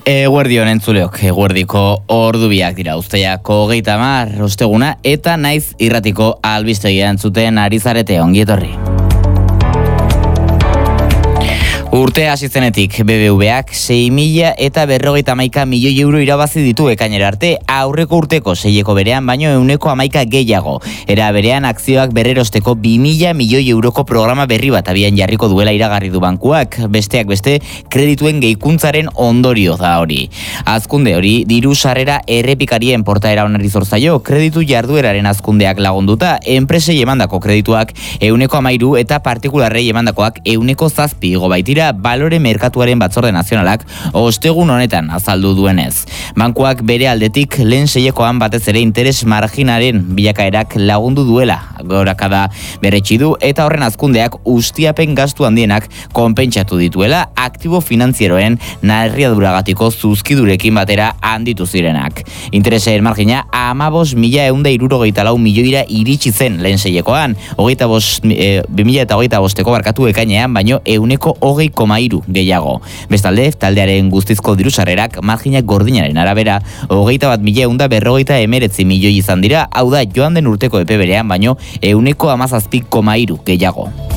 Eguerdion entzuleok, eguerdiko ordubiak dira, uztaiako 30, osteguna, eta naiz irratiko albistegia entzuten ari zarete, ongi etorri. Urte hasi zenetik BBVak 6.051 milioi euro irabazi ditu ekainera arte, aurreko urteko 6eko berean baino 111 gehiago. Era berean akzioak berrerosteko 2.000 milioi euroko programa berri bat abian jarriko duela iragarri du bankuak, besteak beste kredituen gehikuntzaren ondorio da hori. Hazkunde hori diru sarrera errepikarien portaera onari zor zaio, kreditu jardueraren hazkundeak lagunduta, enpresei emandako kredituak 13% eta partikularrei emandakoak 7% igo baitira, balore merkatuaren batzorde nazionalak ostegun honetan azaldu duenez. Bankuak bere aldetik lehen 6ekoan batez ere interes marginaren bilakaerak lagundu duela gorakada berretsi du eta horren hazkundeak ustiapen gastu handienak konpentsatu dituela aktibo finantzieroen narriaduragatiko zuzkidurekin batera handitu zirenak. Interesen margina 15.164 milioira iritsi zen lehen 6ekoan, 2025eko barkatu ekainean baino 20,3 gehiago. Bestalde, taldearen guztizko dirusarrerak marginak gordinaren arabera 21.159 milioi izan dira, hau da joan den urteko epe berean baino 17,3 gehiago.